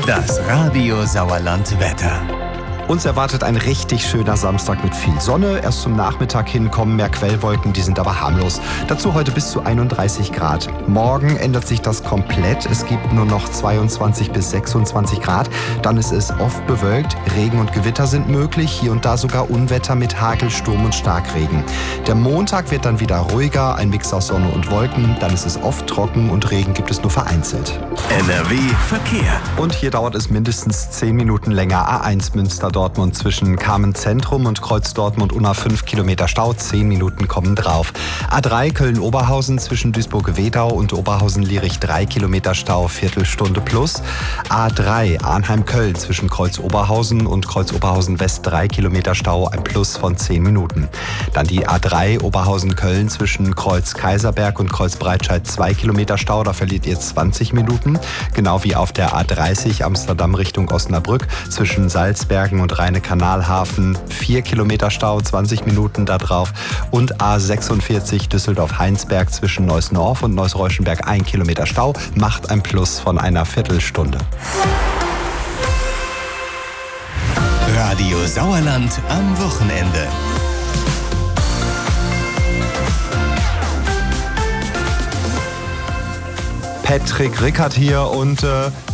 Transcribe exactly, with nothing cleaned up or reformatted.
Das Radio Sauerland Wetter. Uns erwartet ein richtig schöner Samstag mit viel Sonne. Erst zum Nachmittag hin kommen mehr Quellwolken, die sind aber harmlos. Dazu heute bis zu einunddreißig Grad. Morgen ändert sich das komplett. Es gibt nur noch zweiundzwanzig bis sechsundzwanzig Grad. Dann ist es oft bewölkt. Regen und Gewitter sind möglich. Hier und da sogar Unwetter mit Hagel, Sturm und Starkregen. Der Montag wird dann wieder ruhiger. Ein Mix aus Sonne und Wolken. Dann ist es oft trocken und Regen gibt es nur vereinzelt. N R W Verkehr. Und hier dauert es mindestens zehn Minuten länger. A eins Münster-Dortmund zwischen Kamen Zentrum und Kreuz Dortmund-Unna fünf Kilometer Stau. zehn Minuten kommen drauf. A drei Köln-Oberhausen zwischen Duisburg-Wedau und Oberhausen-Lierich drei Kilometer Stau, Viertelstunde plus. A drei Arnheim-Köln zwischen Kreuz Oberhausen und Kreuz Oberhausen-West drei Kilometer Stau, ein Plus von zehn Minuten. Dann die A drei Oberhausen-Köln zwischen Kreuz Kaiserberg und Kreuz Breitscheid zwei Kilometer Stau, da verliert ihr zwanzig Minuten. Genau wie auf der A dreißig Amsterdam Richtung Osnabrück zwischen Salzbergen und Rheine-Kanalhafen vier Kilometer Stau, zwanzig Minuten da drauf. Und A sechsundvierzig Düsseldorf-Heinsberg zwischen Neuss-Norf und Neuss-Reuschenberg ein Kilometer Stau, macht ein Plus von einer Viertelstunde. Radio Sauerland am Wochenende. Patrick Rickert hier und äh,